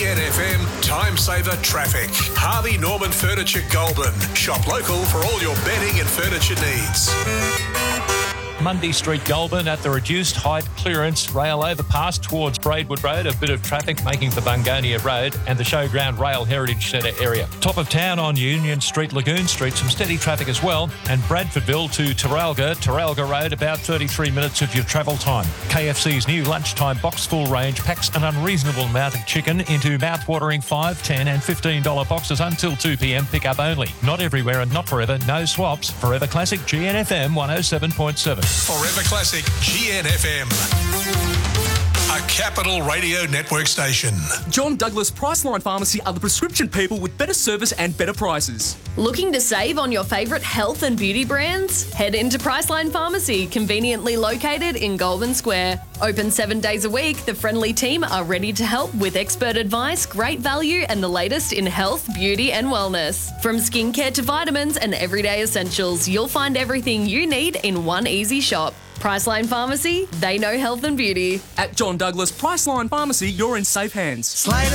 GNFM Time Saver Traffic. Harvey Norman Furniture Goulburn. Shop local for all your bedding and furniture needs. Mundy Street, Goulburn, at the reduced height clearance rail overpass towards Braidwood Road. A bit of traffic making for Bungonia Road and the Showground Rail Heritage Centre area. Top of town on Union Street, Lagoon Street, some steady traffic as well. And Bradfordville to Taralga Road, about 33 minutes of your travel time. KFC's new lunchtime box full range packs an unreasonable amount of chicken into mouth-watering $5, $10 and $15 boxes until 2 p.m. pick-up only. Not everywhere and not forever. No swaps. Forever Classic GNFM 107.7. Forever Classic GNFM. A Capital Radio Network station. John Douglas Priceline Pharmacy are the prescription people with better service and better prices. Looking to save on your favourite health and beauty brands? Head into Priceline Pharmacy, conveniently located in Goulburn Square. Open 7 days a week, the friendly team are ready to help with expert advice, great value and the latest in health, beauty and wellness. From skincare to vitamins and everyday essentials, you'll find everything you need in one easy shop. Priceline Pharmacy, they know health and beauty. At John Douglas Priceline Pharmacy, you're in safe hands. Slater